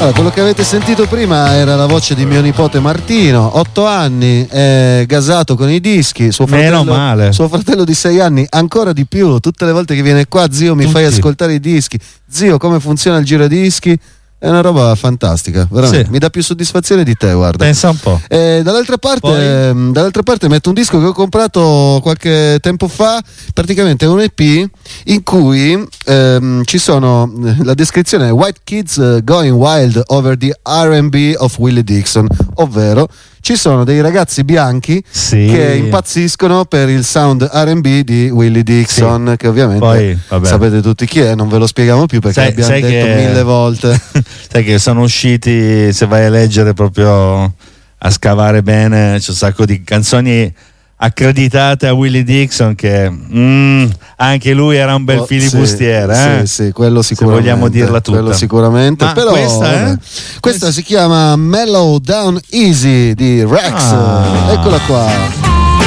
Allora, quello che avete sentito prima era la voce di mio nipote Martino, 8 anni, gasato con i dischi, suo fratello di 6 anni, ancora di più, tutte le volte che viene qua, zio mi fai ascoltare i dischi, zio come funziona il giradischi, è una roba fantastica, veramente, mi dà più soddisfazione di te, guarda. Pensa un po'. Dall'altra parte metto un disco che ho comprato qualche tempo fa, praticamente è un EP in cui ci sono, la descrizione è White Kids Going Wild Over the R&B of Willie Dixon, ovvero ci sono dei ragazzi bianchi che impazziscono per il sound R&B di Willie Dixon, che ovviamente sapete tutti chi è, non ve lo spieghiamo più perché l'abbiamo detto 1000 volte. Sai che sono usciti, se vai a leggere proprio a scavare bene, c'è un sacco di canzoni accreditate a Willie Dixon che anche lui era un bel filibustiere, sì, quello sicuramente, se vogliamo dirla tutta, quello sicuramente. Ma però questa si chiama Mellow Down Easy di Rex, eccola qua.